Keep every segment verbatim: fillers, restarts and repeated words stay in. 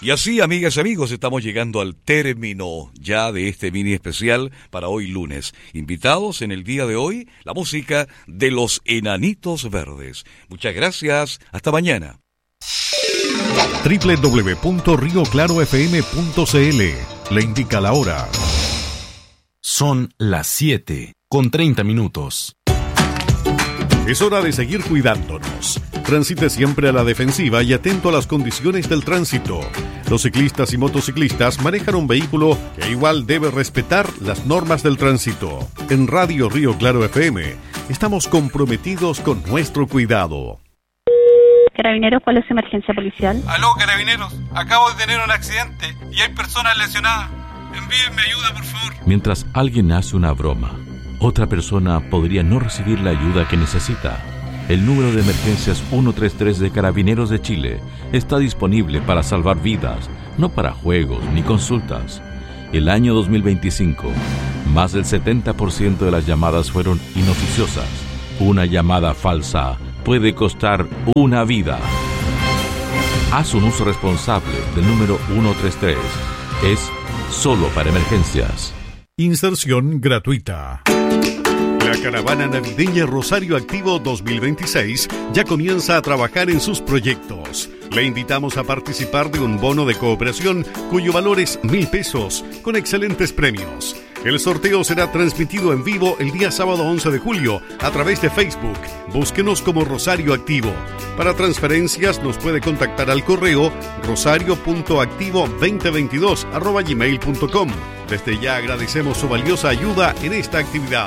Y así, amigas y amigos, estamos llegando al término ya de este mini especial para hoy lunes. Invitados en el día de hoy, la música de los Enanitos Verdes. Muchas gracias, hasta mañana. doble u doble u doble u punto río claro f m punto c l le indica la hora. Son las siete con treinta minutos. Es hora de seguir cuidándonos. Transite siempre a la defensiva y atento a las condiciones del tránsito. Los ciclistas y motociclistas manejan un vehículo que igual debe respetar las normas del tránsito. En Radio Río Claro F M estamos comprometidos con nuestro cuidado. Carabineros, ¿cuál es su emergencia policial? Aló, Carabineros, acabo de tener un accidente y hay personas lesionadas. Envíenme ayuda, por favor. Mientras alguien hace una broma, otra persona podría no recibir la ayuda que necesita. El número de emergencias ciento treinta y tres de Carabineros de Chile está disponible para salvar vidas, no para juegos ni consultas. El año dos mil veinticinco, más del setenta por ciento de las llamadas fueron inoficiosas. Una llamada falsa puede costar una vida. Haz un uso responsable del número ciento treinta y tres. Es solo para emergencias. Inserción gratuita. La caravana navideña Rosario Activo dos mil veintiséis ya comienza a trabajar en sus proyectos. Le invitamos a participar de un bono de cooperación cuyo valor es mil pesos, con excelentes premios. El sorteo será transmitido en vivo el día sábado once de julio a través de Facebook. Búsquenos como Rosario Activo. Para transferencias nos puede contactar al correo rosario punto activo dos mil veintidós arroba gmail punto com. Desde ya agradecemos su valiosa ayuda en esta actividad.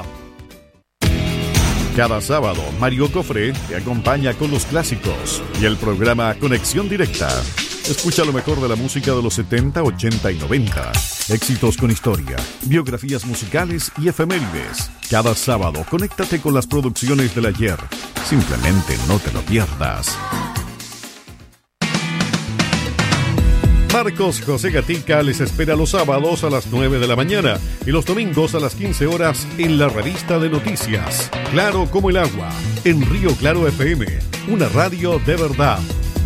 Cada sábado, Mario Cofré te acompaña con los clásicos y el programa Conexión Directa. Escucha lo mejor de la música de los setenta, ochenta y noventa. Éxitos con historia, biografías musicales y efemérides. Cada sábado, conéctate con las producciones del ayer. Simplemente no te lo pierdas. Marcos José Gatica les espera los sábados a las nueve de la mañana y los domingos a las quince horas en la revista de noticias. Claro como el agua, en Río Claro F M, una radio de verdad.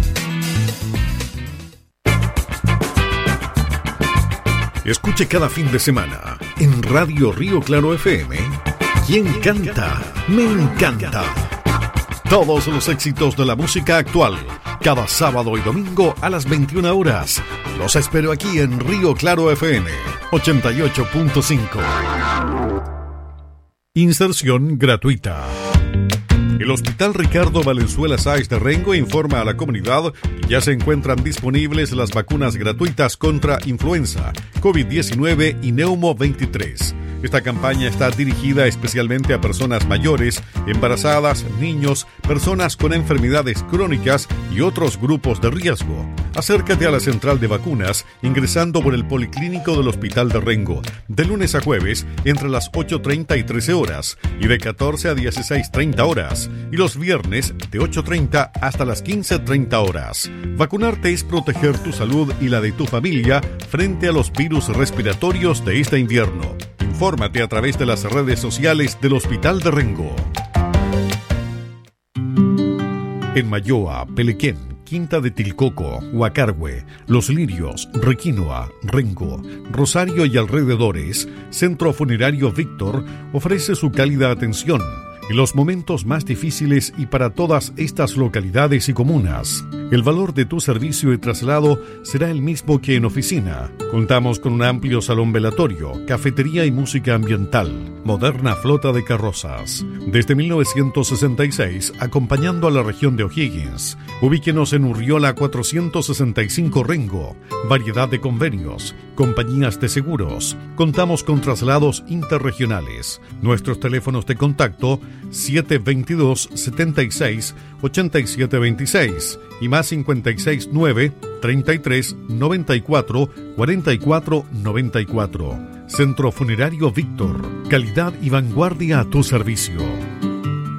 Escuche cada fin de semana en Radio Río Claro F M. ¿Quién canta? Me encanta. Todos los éxitos de la música actual, cada sábado y domingo a las veintiuna horas. Los espero aquí en Río Claro F M ochenta y ocho punto cinco. Inserción gratuita. El Hospital Ricardo Valenzuela Sáez de Rengo informa a la comunidad que ya se encuentran disponibles las vacunas gratuitas contra influenza, COVID diecinueve y Neumo veintitrés. Esta campaña está dirigida especialmente a personas mayores, embarazadas, niños, personas con enfermedades crónicas y otros grupos de riesgo. Acércate a la central de vacunas ingresando por el Policlínico del Hospital de Rengo, de lunes a jueves entre las ocho treinta y trece horas y de catorce a dieciséis treinta horas, y los viernes de ocho treinta hasta las quince treinta horas. Vacunarte es proteger tu salud y la de tu familia frente a los virus respiratorios de este invierno. Infórmate a través de las redes sociales del Hospital de Rengo. En Mayoa, Pelequén, Quinta de Tilcoco, Huacarhue, Los Lirios, Requinoa, Rengo, Rosario y alrededores, Centro Funerario Víctor ofrece su cálida atención en los momentos más difíciles y para todas estas localidades y comunas. El valor de tu servicio de traslado será el mismo que en oficina. Contamos con un amplio salón velatorio, cafetería y música ambiental, moderna flota de carrozas. Desde mil novecientos sesenta y seis, acompañando a la región de O'Higgins. Ubíquenos en Urriola cuatrocientos sesenta y cinco Rengo. Variedad de convenios, compañías de seguros. Contamos con traslados interregionales. Nuestros teléfonos de contacto siete veintidós, setenta y seis, ochenta y siete veintiséis y más cincuenta y seis nueve, treinta y tres, noventa y cuatro, cuarenta y cuatro, noventa y cuatro. Centro Funerario Víctor, calidad y vanguardia a tu servicio.